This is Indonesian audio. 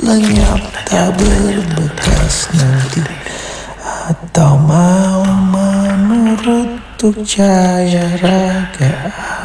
lenyap tak berbekas nanti, atau mau menurut tuk cahaya raga.